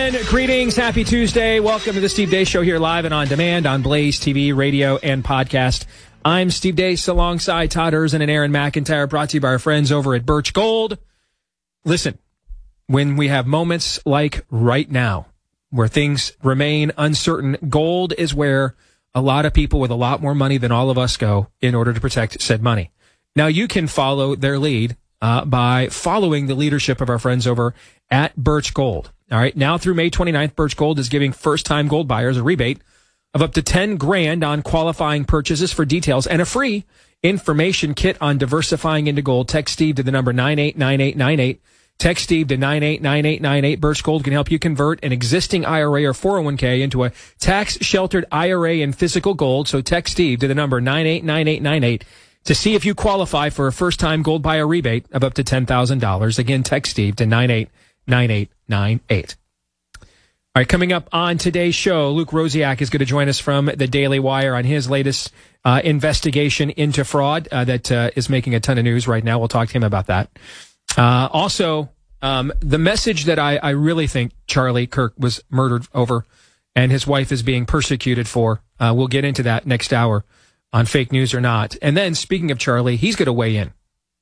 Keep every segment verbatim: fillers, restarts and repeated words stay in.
gentlemen, greetings. Happy Tuesday. Welcome to the Steve Deace Show here live and on demand on Blaze T V, radio, and podcast. I'm Steve Deace alongside Todd Erzin and Aaron McIntyre, brought to you by our friends over at Birch Gold. Listen, when we have moments like right now where things remain uncertain, gold is where a lot of people with a lot more money than all of us go in order to protect said money. Now, you can follow their lead uh, by following the leadership of our friends over at Birch Gold. All right. Now through May twenty-ninth, Birch Gold is giving first-time gold buyers a rebate of up to ten grand on qualifying purchases. For details and a free information kit on diversifying into gold, text Steve to the number nine eight nine eight nine eight. Text Steve to nine eight nine eight nine eight. Birch Gold can help you convert an existing I R A or four oh one k into a tax-sheltered I R A in physical gold. So text Steve to the number nine eight nine eight nine eight to see if you qualify for a first-time gold buyer rebate of up to ten thousand dollars. Again, text Steve to nine eight nine eight nine eight. All right, coming up on today's show, Luke Rosiak is going to join us from the Daily Wire on his latest uh, investigation into fraud uh, that uh, is making a ton of news right now. We'll talk to him about that. Uh, also, um, the message that I, I really think Charlie Kirk was murdered over and his wife is being persecuted for. Uh, we'll get into that next hour on Fake News or Not. And then, speaking of Charlie, he's going to weigh in.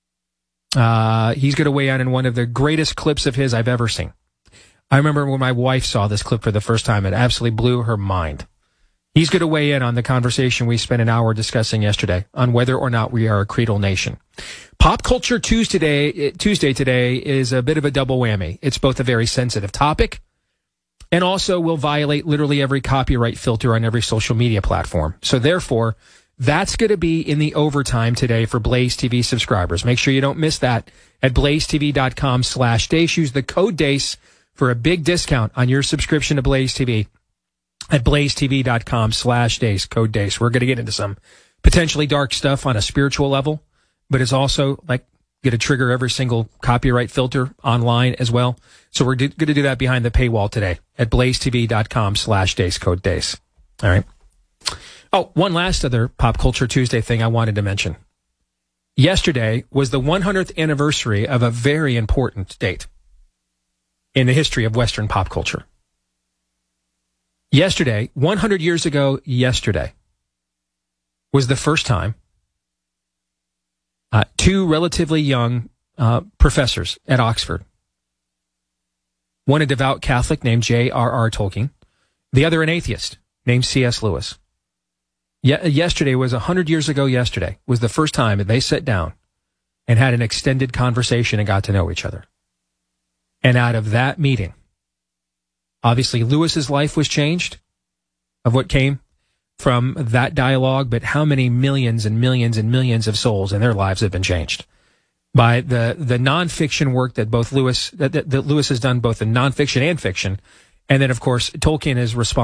Uh, he's going to weigh in in one of the greatest clips of his I've ever seen. I remember when my wife saw this clip for the first time, it absolutely blew her mind. He's going to weigh in on the conversation we spent an hour discussing yesterday on whether or not we are a creedal nation. Pop Culture Tuesday, Tuesday today is a bit of a double whammy. It's both a very sensitive topic and also will violate literally every copyright filter on every social media platform. So therefore, that's going to be in the overtime today for Blaze T V subscribers. Make sure you don't miss that at blazetv.com slash Deace. Use the code Deace for a big discount on your subscription to Blaze T V at blazetv.com slash Deace, code Deace. We're going to get into some potentially dark stuff on a spiritual level, but it's also like going to trigger every single copyright filter online as well. So we're going to do that behind the paywall today at blazetv.com slash Deace, code Deace. All right. Oh, one last other Pop Culture Tuesday thing I wanted to mention. Yesterday was the one hundredth anniversary of a very important date in the history of Western pop culture. Yesterday, one hundred years ago yesterday, was the first time uh, two relatively young uh, professors at Oxford, one a devout Catholic named J R R Tolkien, the other an atheist named C S Lewis. Ye- yesterday was one hundred years ago yesterday, was the first time that they sat down and had an extended conversation and got to know each other. And out of that meeting, obviously Lewis's life was changed of what came from that dialogue, but how many millions and millions and millions of souls in their lives have been changed by the, the nonfiction work that both Lewis, that, that, that Lewis has done, both in nonfiction and fiction. And then, of course, Tolkien is responsible